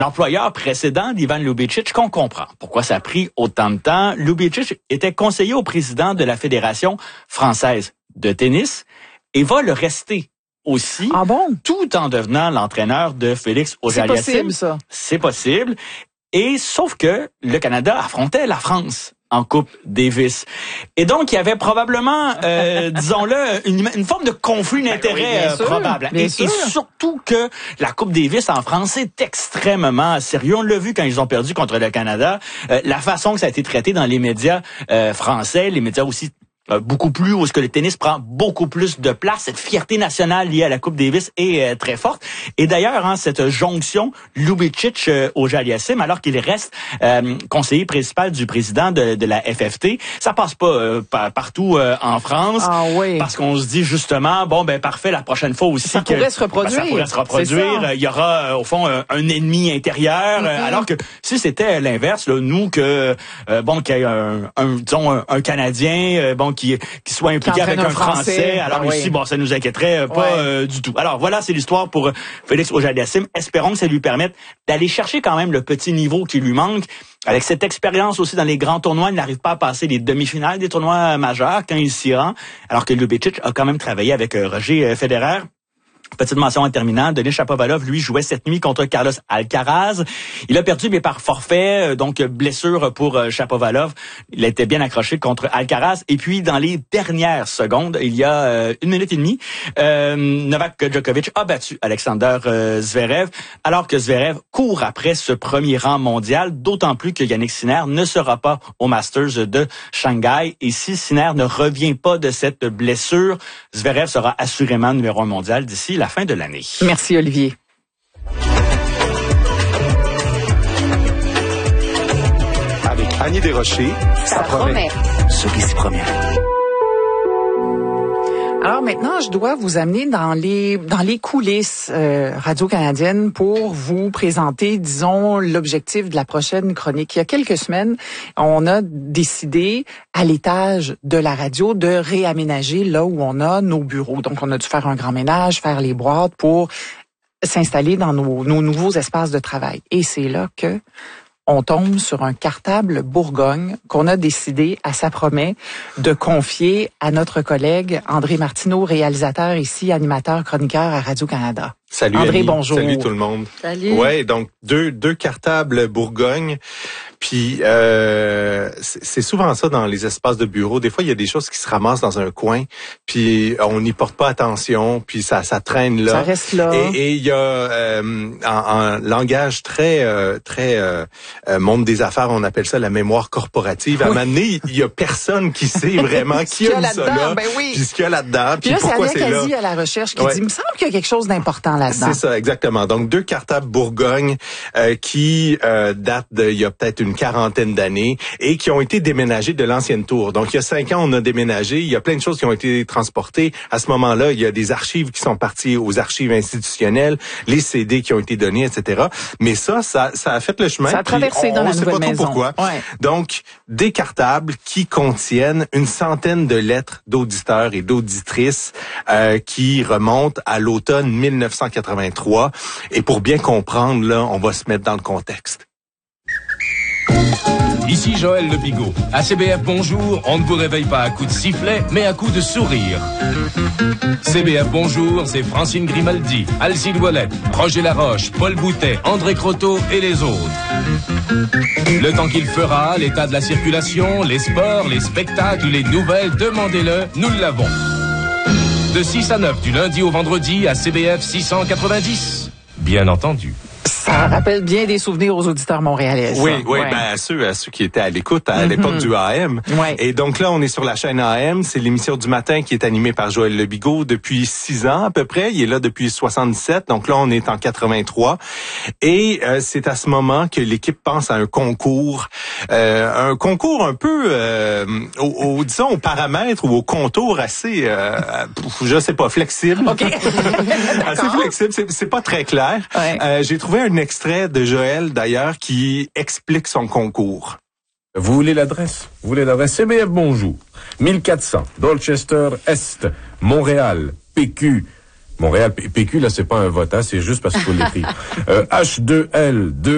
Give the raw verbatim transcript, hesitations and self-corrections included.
l'employeur précédent d'Ivan Ljubicic, qu'on comprend pourquoi ça a pris autant de temps. Ljubicic était conseiller au président de la Fédération française de tennis et va le rester aussi, ah bon? tout en devenant l'entraîneur de Félix Auger-Aliassime. C'est possible, ça. C'est possible. Et sauf que le Canada affrontait la France en Coupe Davis. Et donc, il y avait probablement, euh, disons-le, une, une forme de conflit d'intérêt ben oui, euh, probable. Et, et surtout que la Coupe Davis en France est extrêmement sérieux. On l'a vu quand ils ont perdu contre le Canada. Euh, la façon que ça a été traité dans les médias euh, français, les médias aussi beaucoup plus, où est-ce que le tennis prend beaucoup plus de place. Cette fierté nationale liée à la Coupe Davis est euh, très forte. Et d'ailleurs, hein, cette jonction Ljubicic euh, Auger-Aliassime, alors qu'il reste euh, conseiller principal du président de, de la F F T, ça passe pas euh, par, partout euh, en France. Ah, oui. Parce qu'on se dit justement, bon ben parfait, la prochaine fois aussi ça que pourrait se reproduire. Ben, ça pourrait se reproduire. Il y aura euh, au fond un, un ennemi intérieur. Mm-hmm. Alors que si c'était l'inverse, là, nous que euh, bon qu'il y ait un, un disons un, un Canadien, euh, bon qui qui soit impliqué avec un Français. français. Alors ah, ici, oui. bon, ça nous inquiéterait pas ouais. euh, du tout. Alors voilà, c'est l'histoire pour Félix Auger-Aliassime. Espérons que ça lui permette d'aller chercher quand même le petit niveau qui lui manque. Avec cette expérience aussi dans les grands tournois, il n'arrive pas à passer les demi-finales des tournois majeurs quand il s'y rend, alors que Ljubicic a quand même travaillé avec euh, Roger Federer. Petite mention en terminant, Denis Shapovalov, lui, jouait cette nuit contre Carlos Alcaraz. Il a perdu, mais par forfait, donc blessure pour Shapovalov. Il était bien accroché contre Alcaraz. Et puis, dans les dernières secondes, il y a euh, une minute et demie, euh, Novak Djokovic a battu Alexander euh, Zverev, alors que Zverev court après ce premier rang mondial, d'autant plus que Yannick Sinner ne sera pas au Masters de Shanghai. Et si Sinner ne revient pas de cette blessure, Zverev sera assurément numéro un mondial d'ici la fin de l'année. Merci Olivier. Avec Annie Desrochers, ça, ça promet. promet. Celui-ci promet. Alors maintenant, je dois vous amener dans les dans les coulisses euh, radio-canadiennes pour vous présenter, disons, l'objectif de la prochaine chronique. Il y a quelques semaines, on a décidé à l'étage de la radio de réaménager là où on a nos bureaux. Donc, on a dû faire un grand ménage, faire les boîtes pour s'installer dans nos, nos nouveaux espaces de travail. Et c'est là que on tombe sur un cartable Bourgogne qu'on a décidé, à sa promet, de confier à notre collègue André Martineau, réalisateur ici, animateur, chroniqueur à Radio-Canada. Salut André, Annie. bonjour. Salut tout le monde. Salut. Ouais, donc deux deux cartables Bourgogne. Puis euh, c'est souvent ça dans les espaces de bureau. Des fois, il y a des choses qui se ramassent dans un coin, puis on n'y porte pas attention, puis ça ça traîne là. Ça reste là. Et, et il y a euh, en, en langage très euh, très euh, monde des affaires, on appelle ça la mémoire corporative. À un moment donné, il y a personne qui sait vraiment qui a mis ça là, ben oui. puis ce qu'il y a là-dedans, puis, puis là, pourquoi c'est là. C'est Anaïs à la recherche qui ouais. dit, il me semble qu'il y a quelque chose d'important là-dedans. C'est ça, exactement. Donc deux cartables Bourgogne euh, qui euh, datent de il y a peut-être une quarantaine d'années et qui ont été déménagés de l'ancienne tour. Donc, il y a cinq ans, on a déménagé. Il y a plein de choses qui ont été transportées. À ce moment-là, il y a des archives qui sont parties aux archives institutionnelles, les C D qui ont été donnés, et cetera. Mais ça, ça, ça a fait le chemin. Ça a traversé on, dans on la sait nouvelle pas trop maison. Pourquoi. Ouais. Donc, des cartables qui contiennent une centaine de lettres d'auditeurs et d'auditrices euh, qui remontent à l'automne mille neuf cent quatre-vingt-trois. Et pour bien comprendre, là, on va se mettre dans le contexte. Ici Joël Le Bigot. À C B F, bonjour, on ne vous réveille pas à coups de sifflet, mais à coups de sourire. C B F, bonjour, c'est Francine Grimaldi, Alcide Ouellette, Roger Laroche, Paul Boutet, André Croteau et les autres. Le temps qu'il fera, l'état de la circulation, les sports, les spectacles, les nouvelles, demandez-le, nous l'avons. De six à neuf, du lundi au vendredi, à C B F six cent quatre-vingt-dix. Bien entendu. Ça rappelle bien des souvenirs aux auditeurs montréalais. Oui, oui, ouais. ben à ceux, à ceux qui étaient à l'écoute à mm-hmm. l'époque du A M. Ouais. Et donc là, on est sur la chaîne A M. C'est l'émission du matin qui est animée par Joël Le Bigot depuis six ans à peu près. Il est là depuis soixante-dix-sept. Donc là, on est en quatre-vingt-trois. Et euh, c'est à ce moment que l'équipe pense à un concours, euh, un concours un peu, euh, au, au disons, au paramètre ou au contour assez, euh, je sais pas, flexible. Ok. Assez flexible. C'est, c'est pas très clair. Ouais. Euh, j'ai trouvé un extrait de Joël, d'ailleurs, qui explique son concours. Vous voulez l'adresse? Vous voulez l'adresse? C B F, bonjour. mille quatre cents, Dorchester Est, Montréal, P Q. Montréal, P Q, là, c'est pas un vote, hein, c'est juste parce qu'il faut l'écrire. Euh, H deux L deux